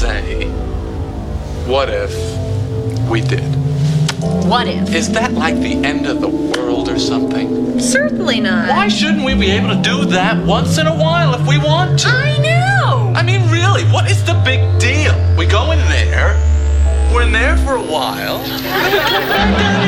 say, what if we did? What if? Is that like the end of the world or something? Certainly not. Why shouldn't we be able to do that once in a while if we want to? I know! I mean, really, what is the big deal? We go in there, we're in there for a while,